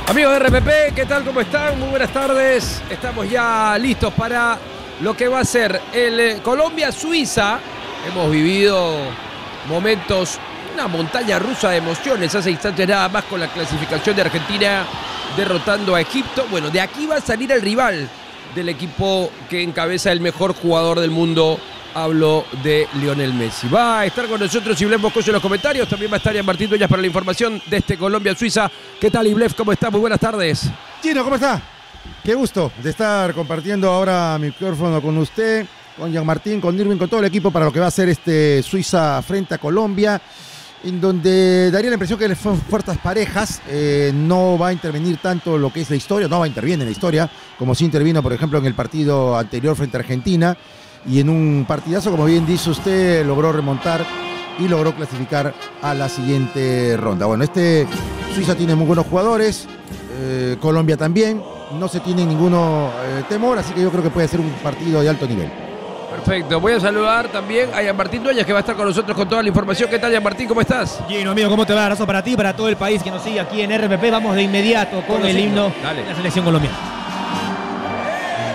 Amigos de RPP, ¿qué tal? ¿Cómo están? Muy buenas tardes. Estamos ya listos para lo que va a ser el Colombia-Suiza. Hemos vivido momentos, una montaña rusa de emociones hace instantes nada más con la clasificación de Argentina derrotando a Egipto. Bueno, de aquí va a salir el rival del equipo que encabeza el mejor jugador del mundo. Hablo de Lionel Messi. Va a estar con nosotros Iblef Moscoso en los comentarios. También va a estar Ian Martín Dueñas para la información de este Colombia-Suiza. ¿Qué tal, Iblef? ¿Cómo está? Muy buenas tardes. Gino, ¿cómo está? Qué gusto de estar compartiendo ahora micrófono con usted, con Ian Martín, con Irving, con todo el equipo para lo que va a ser este Suiza frente a Colombia, en donde daría la impresión que son fuerzas parejas. No va a intervenir tanto lo que es la historia, no va a intervenir en la historia, como sí intervino, por ejemplo, en el partido anterior frente a Argentina. Y en un partidazo, como bien dice usted, logró remontar y logró clasificar a la siguiente ronda. Bueno, Suiza tiene muy buenos jugadores, Colombia también, no se tiene ninguno temor, así que yo creo que puede ser un partido de alto nivel. Perfecto, voy a saludar también a Ian Martín Dueñas, que va a estar con nosotros con toda la información. ¿Qué tal, Ian Martín? ¿Cómo estás? Gino, amigo, ¿cómo te va? Abrazo para ti y para todo el país que nos sigue aquí en RPP. Vamos de inmediato con el himno de la selección colombiana.